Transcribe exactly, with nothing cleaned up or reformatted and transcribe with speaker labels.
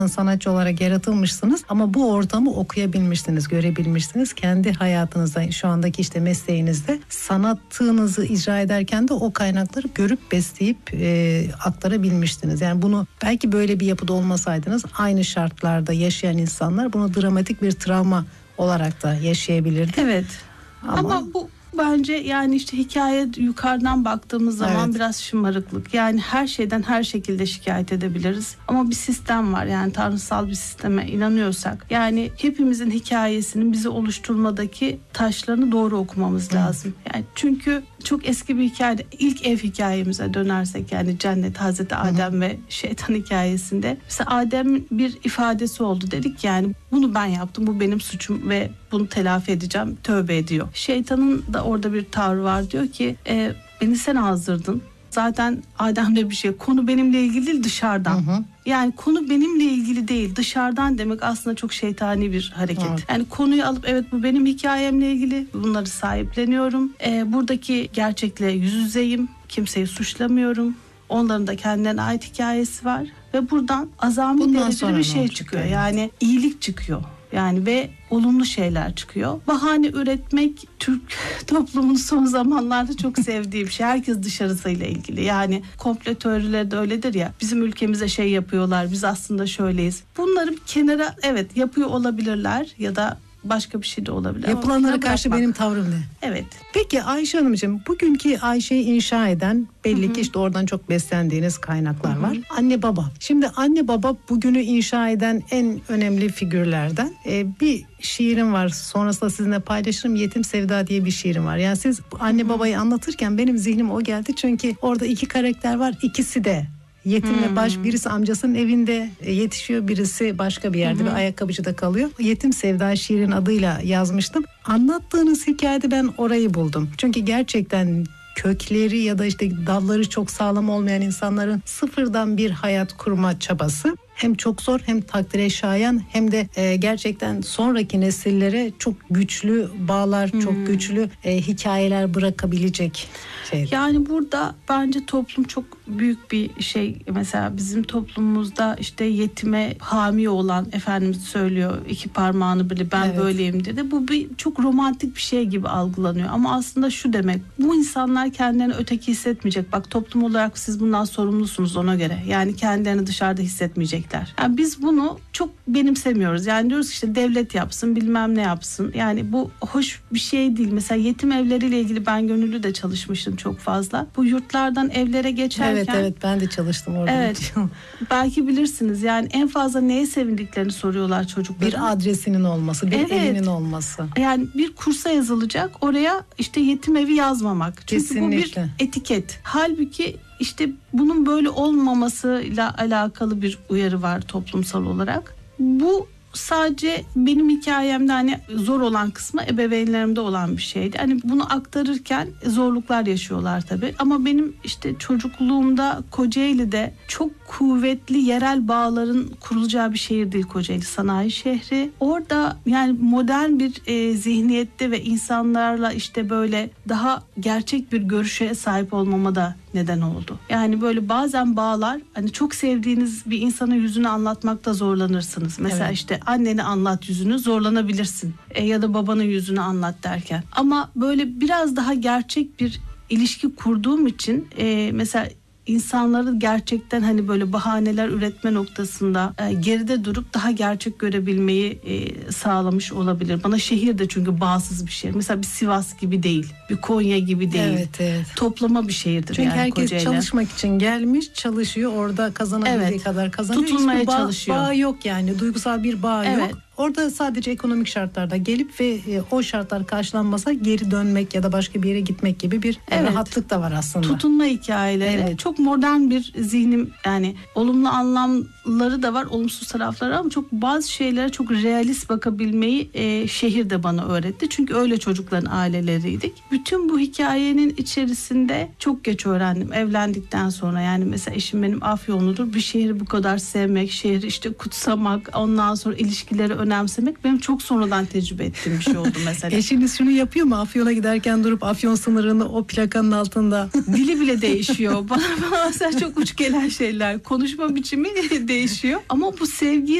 Speaker 1: sanatçı olarak yaratılmışsınız ama bu ortamı okuyabilmişsiniz, görebilmişsiniz. Kendi hayatınızda, şu andaki işte mesleğinizde sanatınızı icra ederken de o kaynakları görüp besleyip e, aktarabilmiştiniz. Yani bunu belki böyle bir yapıda olmasaydınız aynı şartlarda yaşayan insanlar bunu dramatik bir travma olarak da yaşayabilirdi.
Speaker 2: Evet.
Speaker 1: Ama,
Speaker 2: Ama bu bence yani işte hikaye yukarıdan baktığımız zaman evet. biraz şımarıklık. Yani her şeyden her şekilde şikayet edebiliriz. Ama bir sistem var, yani tanrısal bir sisteme inanıyorsak. Yani hepimizin hikayesinin bizi oluşturmadaki taşlarını doğru okumamız lazım. Yani çünkü çok eski bir hikayede, ilk ev hikayemize dönersek, yani cennet, Hazreti Adem Hı-hı. ve şeytan hikayesinde mesela Adem'in bir ifadesi oldu, dedik yani bunu ben yaptım, bu benim suçum ve bunu telafi edeceğim, tövbe ediyor. Şeytanın da orada bir tavrı var, diyor ki e, beni sen azdırdın. Zaten Adem'de bir şey, konu benimle ilgili değil, dışarıdan. Hı hı. Yani konu benimle ilgili değil, dışarıdan demek aslında çok şeytani bir hareket. Evet. Yani konuyu alıp evet bu benim hikayemle ilgili, bunları sahipleniyorum. Ee, buradaki gerçekle yüz yüzeyim, kimseyi suçlamıyorum. Onların da kendilerine ait hikayesi var ve buradan azami derecede bir şey çıkıyor. Yani iyilik çıkıyor. Yani ve olumlu şeyler çıkıyor. Bahane üretmek Türk toplumunun son zamanlarda çok sevdiği bir şey. Herkes dışarısıyla ilgili. Yani komplo teorileri de öyledir ya. Bizim ülkemize şey yapıyorlar, biz aslında şöyleyiz. Bunları bir kenara evet yapıyor olabilirler ya da başka bir şey de olabilir.
Speaker 1: Yapılanlara karşı bırakmak. Benim tavrım ne?
Speaker 2: Evet.
Speaker 1: Peki Ayşe Hanımcığım, bugünkü Ayşe'yi inşa eden belli Hı-hı. ki işte oradan çok beslendiğiniz kaynaklar Hı-hı. var. Anne baba. Şimdi anne baba bugünü inşa eden en önemli figürlerden. Ee, bir şiirim var. Sonrasında sizinle paylaşırım. Yetim Sevda diye bir şiirim var. Yani siz anne Hı-hı. babayı anlatırken benim zihnim o geldi. Çünkü orada iki karakter var. İkisi de yetim hmm. ve baş, birisi amcasının evinde yetişiyor, birisi başka bir yerde hmm. bir ayakkabıcıda kalıyor. Yetim Sevda şiirin adıyla yazmıştım. Anlattığınız hikayede ben orayı buldum. Çünkü gerçekten kökleri ya da işte dalları çok sağlam olmayan insanların sıfırdan bir hayat kurma çabası hem çok zor, hem takdire şayan, hem de e, gerçekten sonraki nesillere çok güçlü bağlar, hmm. çok güçlü e, hikayeler bırakabilecek şey.
Speaker 2: Yani burada bence toplum çok büyük bir şey. Mesela bizim toplumumuzda işte yetime hami olan, Efendimiz söylüyor iki parmağını bile ben evet. böyleyim dedi. Bu bir çok romantik bir şey gibi algılanıyor. Ama aslında şu demek, bu insanlar kendilerini öteki hissetmeyecek. Bak, toplum olarak siz bundan sorumlusunuz ona göre. Yani kendilerini dışarıda hissetmeyecekler. Yani biz bunu çok benimsemiyoruz. Yani diyoruz işte devlet yapsın, bilmem ne yapsın. Yani bu hoş bir şey değil. Mesela yetim evleriyle ilgili ben gönüllü de çalışmıştım çok fazla. Bu yurtlardan evlere geçerken.
Speaker 1: Evet evet ben de çalıştım orada.
Speaker 2: Evet. Belki bilirsiniz. Yani en fazla neye sevindiklerini soruyorlar çocuklara.
Speaker 1: Bir adresinin olması, bir evet. evinin olması.
Speaker 2: Yani bir kursa yazılacak, oraya işte yetim evi yazmamak. Çünkü
Speaker 1: Kesinlikle.
Speaker 2: bu bir etiket. Halbuki İşte bunun böyle olmamasıyla alakalı bir uyarı var toplumsal olarak. Bu sadece benim hikayemde hani zor olan kısmı ebeveynlerimde olan bir şeydi. Hani bunu aktarırken zorluklar yaşıyorlar tabii. Ama benim işte çocukluğumda Kocaeli'de çok kuvvetli yerel bağların kurulacağı bir şehir değil Kocaeli, sanayi şehri. Orada yani modern bir e, zihniyette ve insanlarla işte böyle daha gerçek bir görüşe sahip olmama da neden oldu. Yani böyle bazen bağlar, hani çok sevdiğiniz bir insanın yüzünü anlatmakta zorlanırsınız. Mesela evet. işte anneni anlat yüzünü, zorlanabilirsin. E, ya da babanın yüzünü anlat derken. Ama böyle biraz daha gerçek bir ilişki kurduğum için e, mesela insanları gerçekten hani böyle bahaneler üretme noktasında e, geride durup daha gerçek görebilmeyi e, sağlamış olabilir. Bana şehir de çünkü bağımsız bir şehir. Mesela bir Sivas gibi değil, bir Konya gibi değil.
Speaker 1: Evet, evet.
Speaker 2: Toplama bir şehirdir
Speaker 1: çünkü
Speaker 2: yani
Speaker 1: herkes
Speaker 2: Kocaeli.
Speaker 1: Çalışmak için gelmiş, çalışıyor, orada kazanabildiği evet. kadar kazanıyor.
Speaker 2: Tutulmaya
Speaker 1: bağ,
Speaker 2: çalışıyor.
Speaker 1: Bağ yok yani, duygusal bir bağ evet. yok. Orada sadece ekonomik şartlarda gelip ve e, o şartlar karşılanmasa geri dönmek ya da başka bir yere gitmek gibi bir evet. rahatlık da var aslında.
Speaker 2: Tutunma hikayeleri. Evet. Çok modern bir zihnim, yani olumlu anlamları da var, olumsuz tarafları, ama çok bazı şeylere çok realist bakabilmeyi e, şehir de bana öğretti. Çünkü öyle çocukların aileleriydik. Bütün bu hikayenin içerisinde çok geç öğrendim. Evlendikten sonra, yani mesela eşim benim Afyonludur. Bir şehri bu kadar sevmek, şehri işte kutsamak, ondan sonra ilişkileri önemsemek benim çok sonradan tecrübe ettiğim bir şey oldu mesela.
Speaker 1: Eşiniz şunu yapıyor mu? Afyon'a giderken durup Afyon sınırını o plakanın altında.
Speaker 2: Dili bile değişiyor. Bana bazen çok uç gelen şeyler. Konuşma biçimi değişiyor. Ama bu sevgiyi